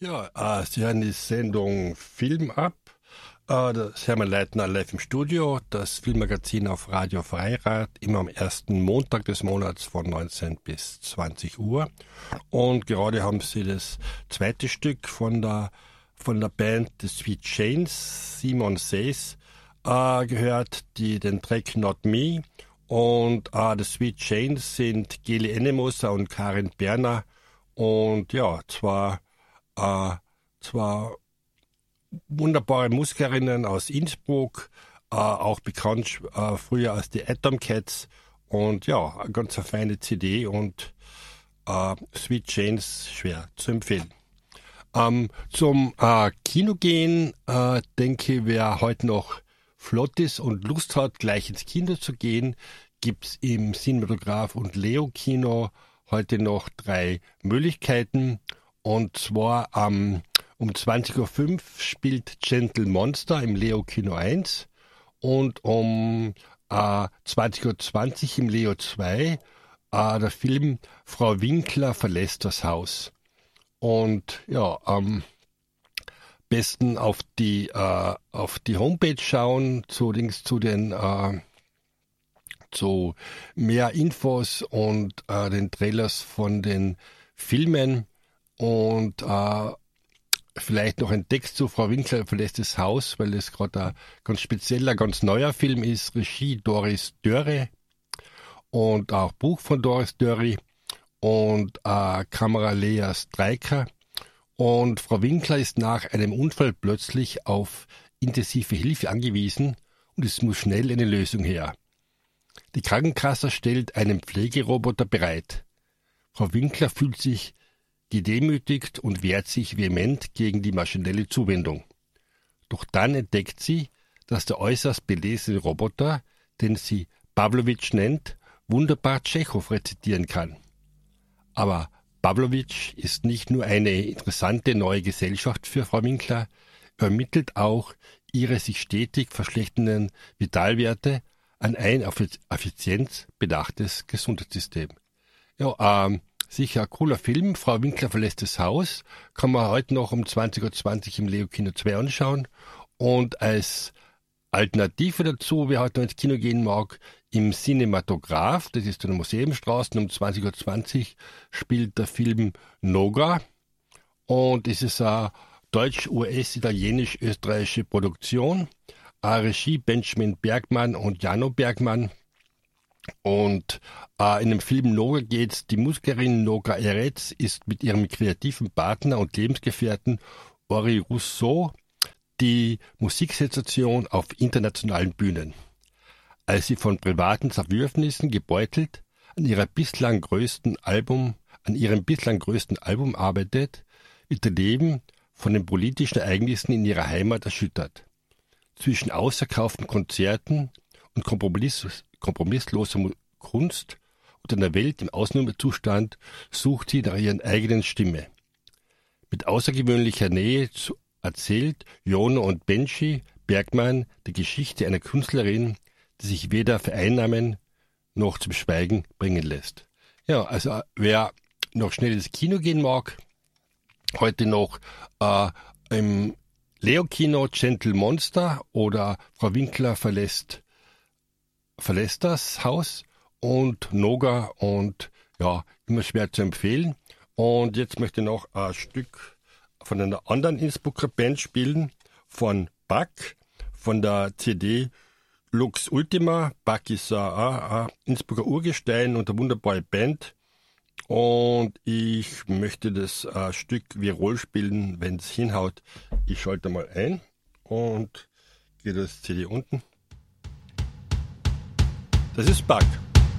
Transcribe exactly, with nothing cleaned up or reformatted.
Ja, äh, Sie hören die Sendung Film ab. Äh, das Hermann Leitner live im Studio, das Filmmagazin auf Radio Freirad, immer am ersten Montag des Monats von neunzehn bis zwanzig Uhr. Und gerade haben Sie das zweite Stück von der, von der Band The Sweet Chains, Simon Says, äh, gehört, die den Track Not Me. Und äh, The Sweet Chains sind Geli Ennemoser und Karin Berner. Und ja, zwar Äh, zwar wunderbare Musikerinnen aus Innsbruck, äh, auch bekannt äh, früher als die Atom Cats, und ja, eine ganz feine C D und äh, Sweet Chains schwer zu empfehlen. Ähm, zum äh, Kino gehen, äh, denke ich, wer heute noch flott ist und Lust hat, gleich ins Kino zu gehen, gibt's im Cinematograph und Leo Kino heute noch drei Möglichkeiten. Und zwar ähm, um zwanzig Uhr fünf spielt Gentle Monster im Leo Kino eins und um äh, zwanzig Uhr zwanzig im Leo zwei äh, der Film Frau Winkler verlässt das Haus. Und ja, am besten auf die äh, auf die Homepage schauen, zu, zu den äh, zu mehr Infos und äh, den Trailers von den Filmen. Und äh, vielleicht noch ein Text zu Frau Winkler verlässt das Haus, weil das gerade ein ganz spezieller, ganz neuer Film ist. Regie Doris Dörre und auch Buch von Doris Dörre und äh, Kamera Lea Streiker. Und Frau Winkler ist nach einem Unfall plötzlich auf intensive Hilfe angewiesen und es muss schnell eine Lösung her. Die Krankenkasse stellt einen Pflegeroboter bereit. Frau Winkler fühlt sich gedemütigt und wehrt sich vehement gegen die maschinelle Zuwendung. Doch dann entdeckt sie, dass der äußerst belesene Roboter, den sie Pawlowitsch nennt, wunderbar Tschechow rezitieren kann. Aber Pawlowitsch ist nicht nur eine interessante neue Gesellschaft für Frau Winkler, er ermittelt auch ihre sich stetig verschlechternden Vitalwerte an ein auf Effizienz bedachtes Gesundheitssystem. Ja, ähm, sicher ein cooler Film. Frau Winkler verlässt das Haus. Kann man heute noch um zwanzig Uhr zwanzig im Leo Kino zwei anschauen. Und als Alternative dazu, wer heute noch ins Kino gehen mag, im Cinematograph, das ist in der Museumsstraße, um zwanzig Uhr zwanzig spielt der Film Noga. Und es ist eine deutsch-U S-italienisch-österreichische Produktion. Eine Regie Benjamin Bergmann und Jano Bergmann. Und äh, in dem Film Noga geht's, die Musikerin Noga Eretz ist mit ihrem kreativen Partner und Lebensgefährten Ori Rousseau die Musiksensation auf internationalen Bühnen. Als sie von privaten Zerwürfnissen gebeutelt an ihrer bislang größten Album, an ihrem bislang größten Album arbeitet, wird ihr Leben von den politischen Ereignissen in ihrer Heimat erschüttert. Zwischen ausverkauften Konzerten und Kompromiss kompromissloser Kunst und einer Welt im Ausnahmezustand sucht sie nach ihrer eigenen Stimme. Mit außergewöhnlicher Nähe zu, erzählt Jono und Benji Bergmann die Geschichte einer Künstlerin, die sich weder vereinnahmen noch zum Schweigen bringen lässt. Ja, also wer noch schnell ins Kino gehen mag, heute noch äh, im Leo Kino Gentle Monster oder Frau Winkler verlässt verlässt das Haus und Noga und ja, immer schwer zu empfehlen. Und jetzt möchte ich noch ein Stück von einer anderen Innsbrucker Band spielen, von Buck, von der C D Lux Ultima. Buck ist ein Innsbrucker Urgestein und eine wunderbare Band. Und ich möchte das äh, Stück Virol spielen, wenn es hinhaut. Ich schalte mal ein und gehe das C D unten. Das ist Buck.